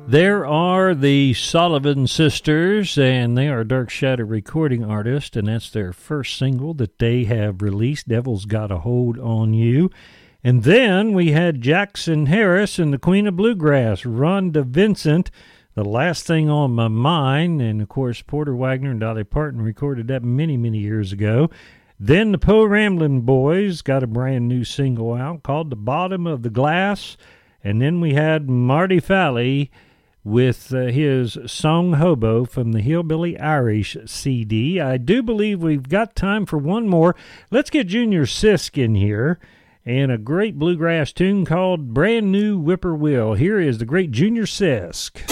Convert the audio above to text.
There are the Sullivan Sisters, and they are Dark Shadow recording artists, and that's their first single that they have released, Devil's Got a Hold on You. And then we had Jackson Harris and the Queen of Bluegrass, Rhonda Vincent, The Last Thing on My Mind, and of course Porter Wagner and Dolly Parton recorded that many, many years ago. Then the Po Ramblin' Boys got a brand new single out called The Bottom of the Glass, and then we had Marty Falley with his Song Hobo from the Hillbilly Irish CD. I do believe we've got time for one more. Let's get Junior Sisk in here and a great bluegrass tune called Brand New Whippoorwill. Here is the great Junior Sisk.